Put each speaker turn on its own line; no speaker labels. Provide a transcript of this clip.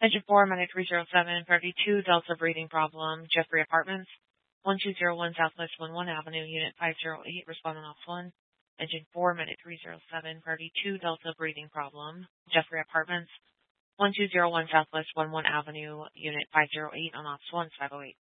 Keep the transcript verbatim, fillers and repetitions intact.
Engine four, Monday three zero seven, thirty-two, Delta breathing problem, Jeffrey Apartments, one two zero one Southwest one one Avenue, Unit five zero eight, responding off one. Engine four, Monday three zero seven, thirty-two, Delta breathing problem, Jeffrey Apartments, one two zero one Southwest one one Avenue, Unit five zero eight, on ops one, five oh eight.